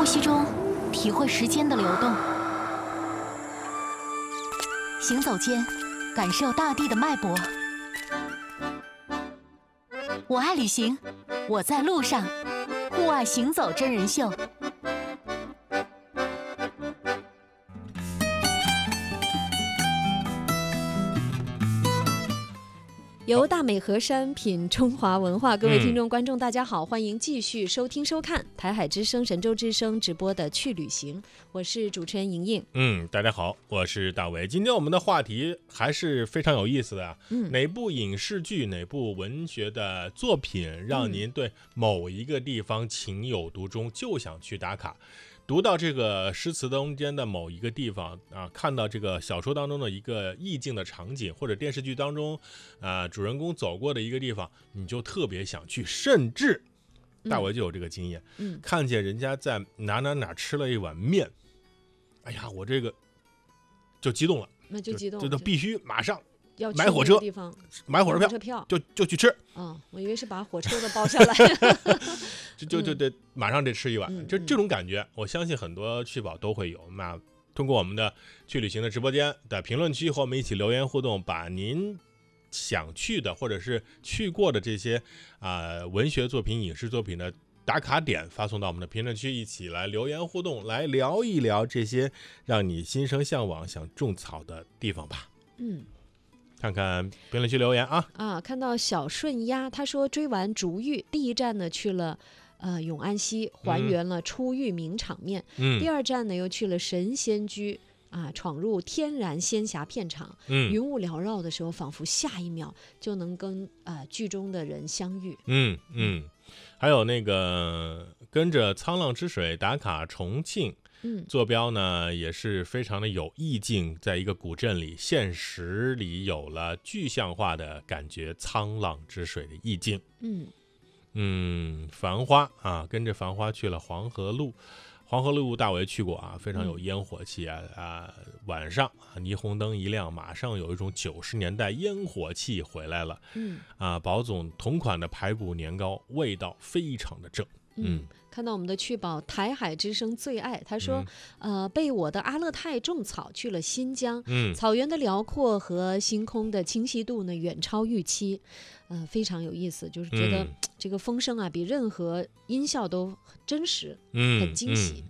呼吸中体会时间的流动，行走间感受大地的脉搏。我爱旅行，我在路上，户外行走真人秀。 由大美河山品中华文化，各位听众观众大家好，欢迎继续收听收看台海之声神州之声直播的去旅行，我是主持人莹莹。 大家好，我是大伟。今天我们的话题还是非常有意思的，哪部影视剧哪部文学的作品让您对某一个地方情有独钟，就想去打卡，读到这个诗词中间的某一个地方啊，看到这个小说当中的一个意境的场景，或者电视剧当中主人公走过的一个地方，你就特别想去，甚至大伟就有这个经验，看见人家在哪吃了一碗面，哎呀，我这个就激动了， 那就激动了， 就必须马上要买火车，买火车票， 就去吃。 我以为是把火车都包下来， 就得马上得吃一碗。这种感觉，我相信很多去宝都会有。那通过我们的去旅行的直播间的评论区和我们一起留言互动，把您想去的或者是去过的这些文学作品、影视作品的打卡点发送到我们的评论区，一起来留言互动，来聊一聊这些让你心生向往、想种草的地方吧。看看评论区留言看到小顺鸭，他说追完逐玉，第一站呢去了永安溪，还原了出狱名场面。第二站呢又去了神仙居闯入天然仙侠片场。云雾缭绕的时候，仿佛下一秒就能跟剧中的人相遇。 还有那个跟着沧浪之水打卡重庆。坐标呢也是非常的有意境，在一个古镇里，现实里有了具象化的感觉，沧浪之水的意境。繁花跟着繁花去了黄河路。黄河路大为去过非常有烟火气晚上霓虹灯一亮，马上有一种90年代烟火气回来了。宝总同款的排骨年糕，味道非常的正。 看到我们的去宝台海之声最爱，他说被我的阿勒泰种草去了新疆。草原的辽阔和星空的清晰度呢远超预期，非常有意思，就是觉得这个风声比任何音效都真实，很惊喜。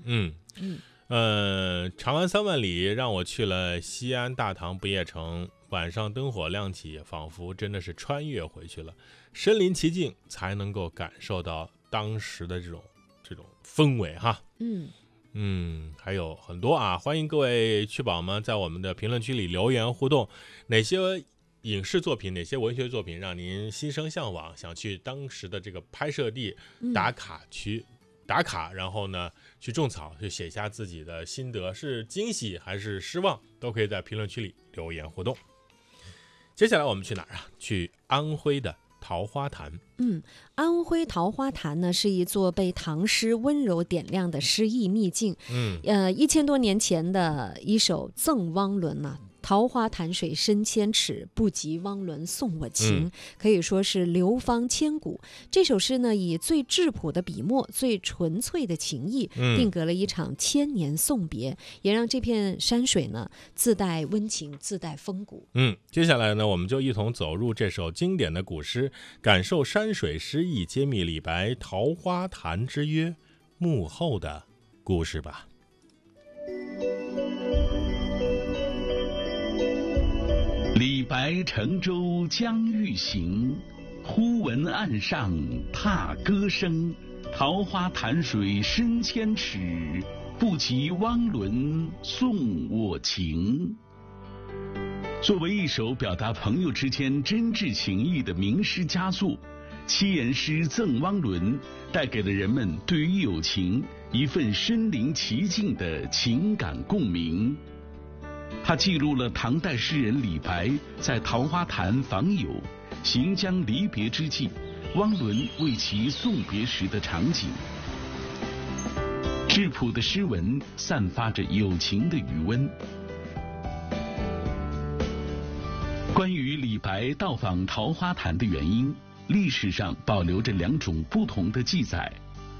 长安3万里让我去了西安大唐不夜城，晚上灯火亮起，仿佛真的是穿越回去了，身临其境才能够感受到当时的这种氛围哈。还有很多欢迎各位去宝们在我们的评论区里留言互动，哪些影视作品哪些文学作品让您心生向往，想去当时的这个拍摄地打卡然后呢去种草，去写下自己的心得，是惊喜还是失望，都可以在评论区里留言互动。接下来我们去哪儿去安徽的桃花潭。 安徽桃花潭呢是一座被唐诗温柔点亮的诗意秘境。1000多年前的一首赠汪伦桃花潭水深千尺，不及汪伦送我情，可以说是流芳千古。这首诗呢，以最质朴的笔墨、最纯粹的情意，定格了一场千年送别，也让这片山水呢自带温情，自带风骨。 接下来呢，我们就一同走入这首经典的古诗，感受山水诗意，揭秘李白《桃花潭之约》幕后的故事吧。 李白乘舟将欲行，忽闻岸上踏歌声。桃花潭水深千尺，不及汪伦送我情。作为一首表达朋友之间真挚情谊的名诗佳作，7言诗赠汪伦，带给了人们对于友情一份身临其境的情感共鸣。它记录了唐代诗人李白在桃花潭访友，行将离别之际，汪伦为其送别时的场景。质朴的诗文散发着友情的余温。关于李白到访桃花潭的原因，历史上保留着2种不同的记载。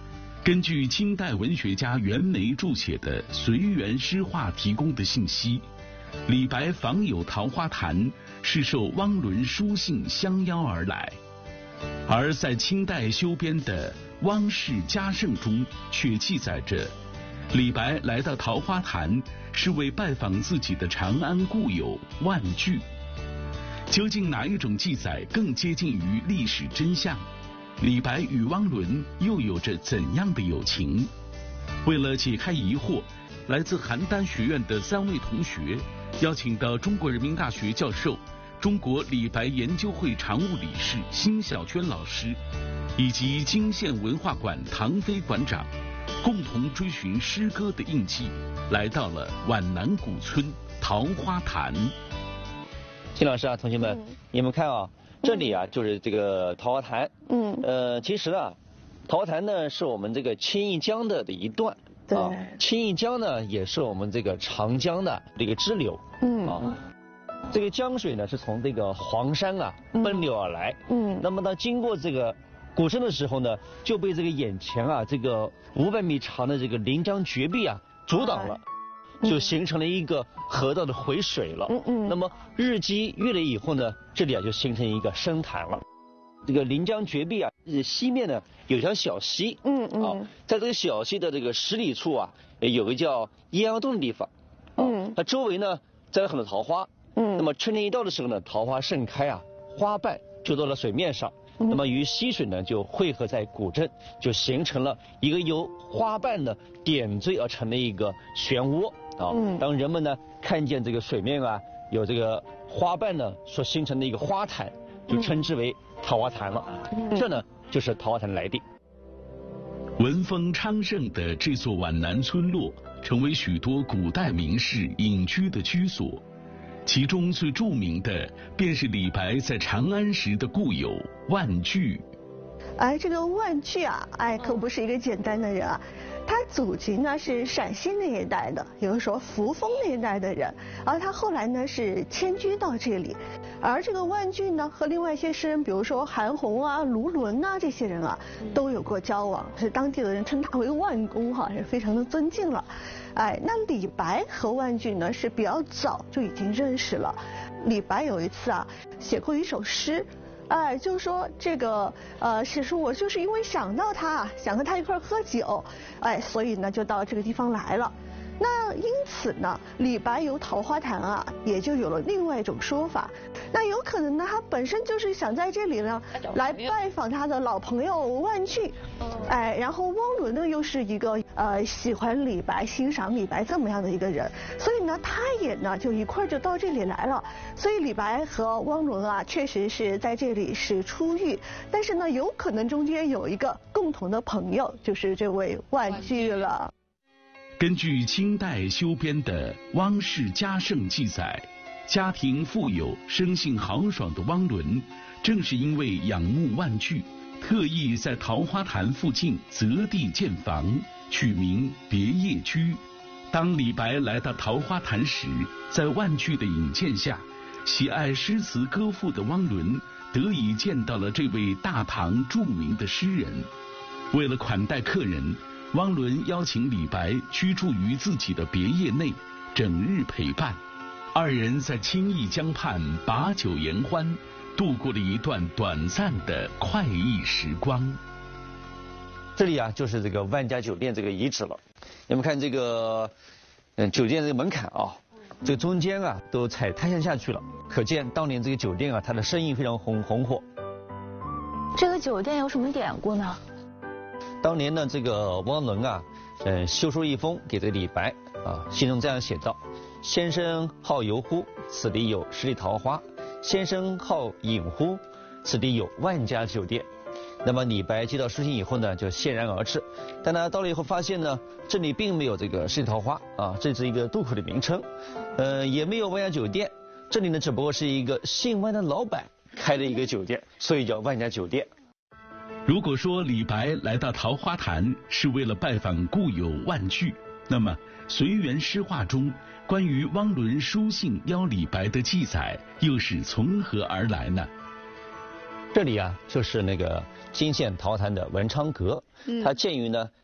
根据清代文学家袁枚注写的《随园诗话》提供的信息，李白访友桃花潭是受汪伦书信相邀而来，而在清代修编的《汪氏家圣》中却记载着，李白来到桃花潭是为拜访自己的长安故友万句。究竟哪一种记载更接近于历史真相？李白与汪伦又有着怎样的友情？为了解开疑惑，来自邯郸学院的3位同学邀请到中国人民大学教授、中国李白研究会常务理事辛晓娟老师，以及泾县文化馆唐飞馆长，共同追寻诗歌的印记，来到了皖南古村桃花潭。 辛老师啊，同学们，你们看啊，这里啊就是这个桃花潭。其实啊，桃花潭呢是我们这个青弋江的一段。对。青弋江呢也是我们这个长江的这个支流。这个江水呢是从这个黄山啊奔流而来。那么呢经过这个古镇的时候呢，就被这个眼前啊这个500米长的这个临江绝壁啊阻挡了。就形成了一个河道的回水了。那么日积月累以后呢，这里啊就形成一个深潭了。这个临江绝壁啊，西面呢有条小溪。在这个小溪的这个10里处啊，有个叫鸳鸯洞的地方。它周围呢栽了很多桃花。那么春天一到的时候呢，桃花盛开啊，花瓣就到了水面上。那么与溪水呢就汇合在古镇，就形成了一个由花瓣呢点缀而成的一个漩涡。当人们呢看见这个水面啊有这个花瓣呢所形成的一个花潭，就称之为桃花潭了。这呢就是桃花潭的来历。 文风昌盛的这座皖南村落，成为许多古代名士隐居的居所。其中最著名的便是李白在长安时的故友万句。 这个万句啊，可不是一个简单的人啊。他祖籍呢是陕西那一带的，有人说扶风那一带的人，而他后来呢是迁居到这里。而这个万句呢和另外一些诗人，比如说韩翃啊、卢纶啊这些人啊，都有过交往，是当地的人称他为万公哈，是非常的尊敬了。那李白和万句呢是比较早就已经认识了。李白有一次啊写过一首诗。就是说这个写说我就是因为想到他，想和他一块喝酒，所以呢就到这个地方来了。那因此呢，李白游桃花潭啊，也就有了另外一种说法。那有可能呢，他本身就是想在这里呢来拜访他的老朋友万句。然后汪伦呢又是一个喜欢李白、欣赏李白这么样的一个人，所以呢他也呢就一块就到这里来了。所以李白和汪伦啊确实是在这里是初遇，但是呢有可能中间有一个共同的朋友，就是这位万句了。 根据清代修编的《汪氏家圣》记载，家庭富有、生性豪爽的汪伦，正是因为仰慕万句，特意在桃花潭附近择地建房，取名别业居。当李白来到桃花潭时，在万句的引荐下，喜爱诗词歌赋的汪伦得以见到了这位大唐著名的诗人。为了款待客人，汪伦邀请李白居住于自己的别业内，整日陪伴。二人在青弋江畔把酒言欢，度过了一段短暂的快意时光。 这里啊就是这个万家酒店这个遗址了。你们看这个酒店这个门槛啊，这个中间啊都踩苔藓下去了，可见当年这个酒店啊它的生意非常红火。 这个酒店有什么典故呢？ 当年呢这个汪伦啊修书一封给这个李白啊，信中这样写道：先生好游乎？此地有10里桃花。先生好饮乎？此地有万家酒店。那么李白接到书信以后呢，就欣然而至。但他到了以后发现呢，这里并没有这个10里桃花啊，这是一个渡口的名称，也没有万家酒店。这里呢，只不过是一个姓万的老板开的一个酒店，所以叫万家酒店。 如果说李白来到桃花潭是为了拜访故友万句，那么《随园诗话》中关于汪伦书信邀李白的记载又是从何而来呢？ 这里啊，就是那个泾县桃坛的文昌阁，它建于呢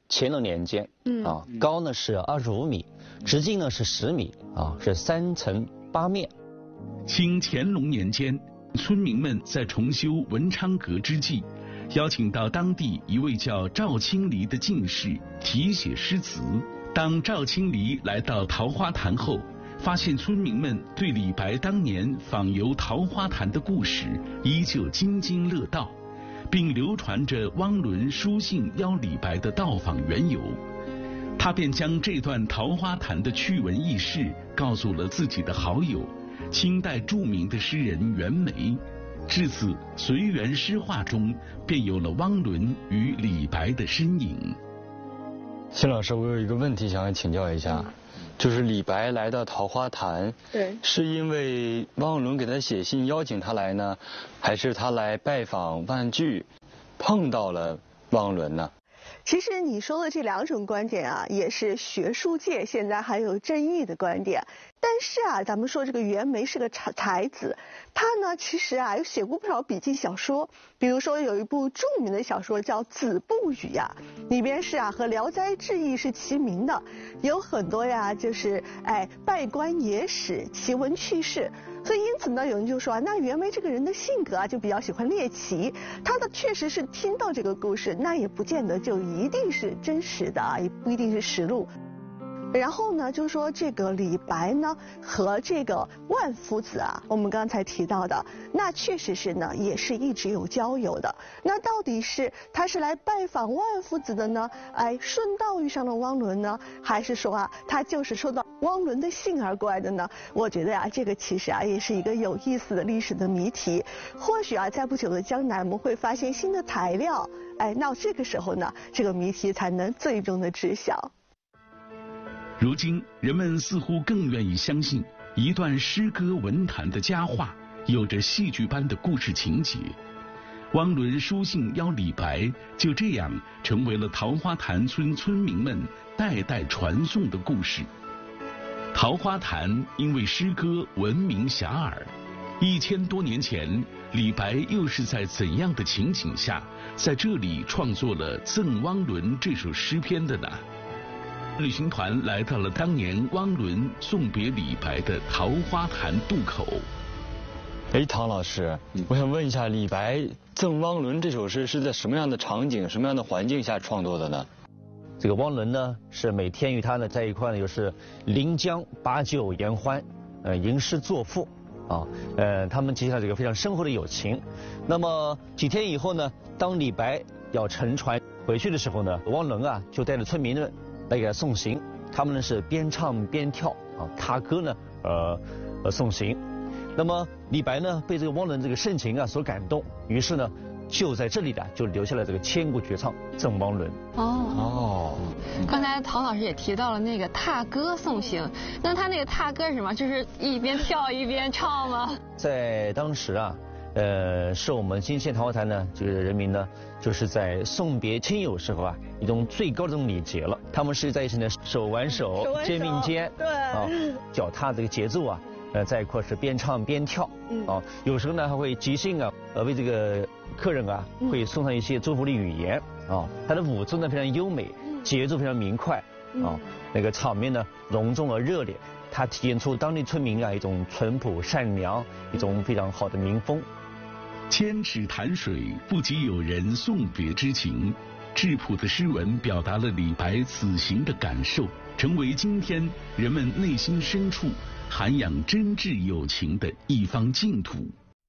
乾隆年间，高呢是25米，直径呢是10米，是3层8面。 清乾隆年间，村民们在重修文昌阁之际，邀请到当地一位叫赵清黎的进士题写诗词。当赵清黎来到桃花潭后，发现村民们对李白当年访游桃花潭的故事依旧津津乐道，并流传着汪伦书信邀李白的到访缘由。他便将这段桃花潭的趣闻轶事告诉了自己的好友，清代著名的诗人袁枚。至此，随园诗画中便有了汪伦与李白的身影。 辛老师，我有一个问题想要请教一下，就是李白来到桃花潭， 对， 是因为汪伦给他写信邀请他来呢，还是他来拜访万句，碰到了汪伦呢？ 其实你说的这2种观点啊，也是学术界现在还有争议的观点。但是啊，咱们说这个袁枚是个才子，他呢其实啊有写过不少笔记小说，比如说有一部著名的小说叫《子不语》呀，里边是啊和《聊斋志异》是齐名的，有很多呀就是拜官野史、奇闻趣事。所以因此呢，有人就说啊，那袁枚这个人的性格啊就比较喜欢猎奇，他的确实是听到这个故事，那也不见得就一定是真实的啊，也不一定是实录。然后呢，就说这个李白呢和这个万夫子啊，我们刚才提到的，那确实是呢，也是一直有交友的。那到底是他是来拜访万夫子的呢？顺道遇上了汪伦呢，还是说啊，他就是收到汪伦的信而过来的呢？我觉得呀，这个其实啊，也是一个有意思的历史的谜题。或许啊，在不久的将来，我们会发现新的材料，那这个时候呢，这个谜题才能最终的知晓。 如今，人们似乎更愿意相信一段诗歌文坛的佳话有着戏剧般的故事情节。汪伦书信邀李白，就这样成为了桃花潭村村民们代代传颂的故事。桃花潭因为诗歌闻名遐迩，1000多年前，李白又是在怎样的情景下，在这里创作了《赠汪伦》这首诗篇的呢？旅行团来到了当年汪伦送别李白的桃花潭渡口。 唐老师，我想问一下，李白《赠汪伦》这首诗是在什么样的场景、什么样的环境下创作的呢？ 这个汪伦呢，是每天与他呢在一块呢，就是临江把酒言欢，吟诗作赋啊，他们结下这个非常深厚的友情。那么几天以后呢，当李白要乘船回去的时候呢，汪伦啊就带着村民们来给他送行，他们呢是边唱边跳啊，踏歌呢送行。那么李白呢被这个汪伦这个盛情啊所感动，于是呢就在这里呢就留下了这个千古绝唱《赠汪伦》。 刚才陶老师也提到了那个踏歌送行，那他那个踏歌是什么？就是一边跳一边唱吗？ 在当时啊，是我们新县桃花潭呢，这个人民呢，就是在送别亲友时候啊，一种最高的这种礼节了。他们是在一起呢，手挽手，肩并肩， 对啊，脚踏这个节奏啊，在一块是边唱边跳，啊，有时候呢还会即兴啊，为这个客人啊，会送上一些祝福的语言啊。他的舞姿呢非常优美，节奏非常明快，啊，那个场面呢隆重而热烈，它体现出当地村民啊一种淳朴善良，一种非常好的民风。 千尺潭水不及友人送别之情，质朴的诗文表达了李白此行的感受，成为今天人们内心深处涵养真挚友情的一方净土。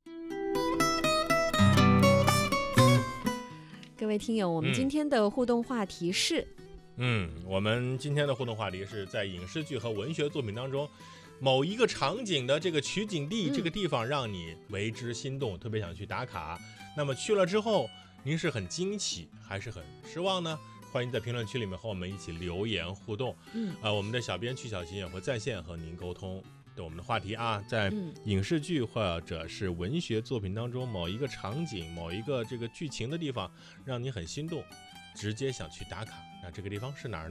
各位听友，我们今天的互动话题是， 我们今天的互动话题是在影视剧和文学作品当中，某一个场景的这个取景地，这个地方让你为之心动，特别想去打卡。那么去了之后，您是很惊喜还是很失望呢？欢迎在评论区里面和我们一起留言互动。我们的小编曲小琴也会在线和您沟通。对我们的话题啊，在影视剧或者是文学作品当中，某一个场景、某一个这个剧情的地方，让你很心动，直接想去打卡。那这个地方是哪儿呢？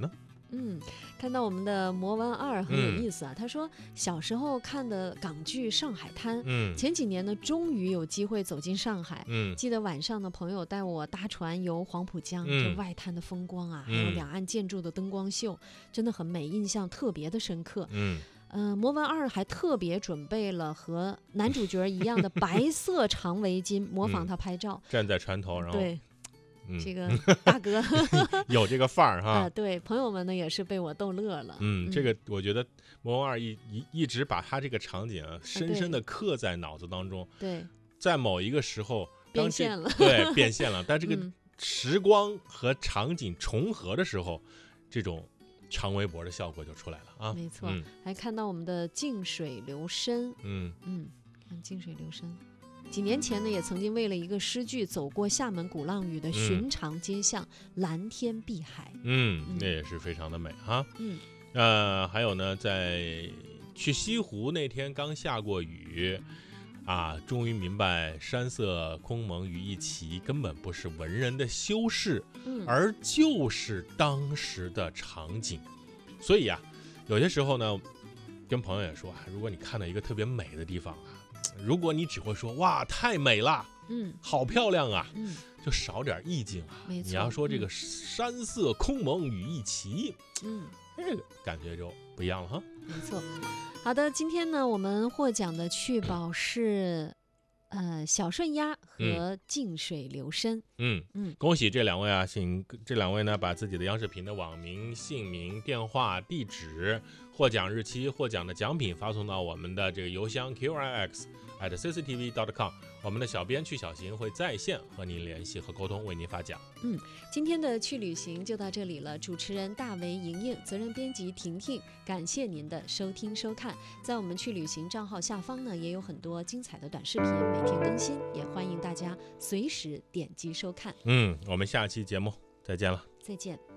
看到我们的魔湾2很有意思啊，他说小时候看的港剧《上海滩》，前几年呢终于有机会走进上海，记得晚上的朋友带我搭船游黄浦江，这外滩的风光啊，还有两岸建筑的灯光秀，真的很美，印象特别的深刻。魔湾2还特别准备了和男主角一样的白色长围巾，模仿他拍照， 站在船头，然后对。这个大哥有这个范儿哈对，朋友们呢也是被我逗乐了。 这个我觉得魔王2一直把他这个场景深深的刻在脑子当中。 对， 在某一个时候变现了， 对，变现了。但这个时光和场景重合的时候，这种长微博的效果就出来了啊。 没错，还看到我们的静水流深。看静水流深。几年前呢，也曾经为了一个诗句走过厦门鼓浪屿的寻常街巷，蓝天碧海。 那也是非常的美哈。还有呢，在去西湖那天刚下过雨啊，终于明白山色空蒙雨亦奇根本不是文人的修饰，而就是当时的场景。所以啊，有些时候呢，跟朋友也说，如果你看到一个特别美的地方啊，如果你只会说哇太美了，好漂亮啊，就少点意境啊。你要说这个山色空蒙雨亦奇，这个感觉就不一样了哈。 没错。好的，今天呢，我们获奖的趣宝是小顺鸭和静水流深。 恭喜这两位啊，请这两位呢把自己的央视频的网名、姓名、电话、地址、获奖日期、获奖的奖品发送到我们的这个邮箱 qrx@cctv.com， 我们的小编曲小行会在线和您联系和沟通，为您发奖。 今天的去旅行就到这里了。主持人大为、莹莹，责任编辑婷婷，感谢您的收听收看。在我们去旅行账号下方呢，也有很多精彩的短视频，每天更新，也欢迎大家随时点击收看。 我们下期节目再见了。 再见。